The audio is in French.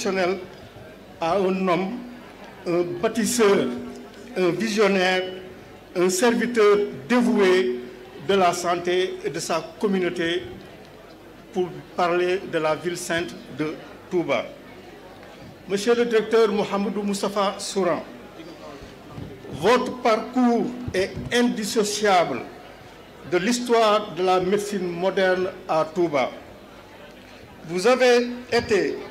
exceptionnelle à un homme, un bâtisseur, un visionnaire, un serviteur dévoué de la santé et de sa communauté, pour parler de la ville sainte de Touba. Monsieur le directeur Mohamedou Moustapha Souran, votre parcours est indissociable de l'histoire de la médecine moderne à Touba. Vous avez été